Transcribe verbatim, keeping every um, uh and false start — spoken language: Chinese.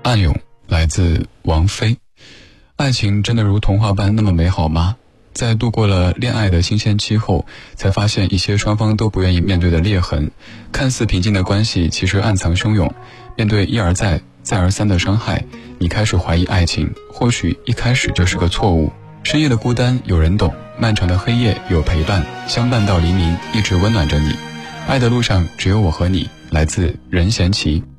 暗涌，来自王菲。爱情真的如童话般那么美好吗？在度过了恋爱的新鲜期后，才发现一些双方都不愿意面对的裂痕。看似平静的关系，其实暗藏汹涌。面对一而再再而三的伤害，你开始怀疑爱情，或许一开始就是个错误。深夜的孤单有人懂，漫长的黑夜有陪伴，相伴到黎明，一直温暖着你。爱的路上只有我和你，来自任贤齐。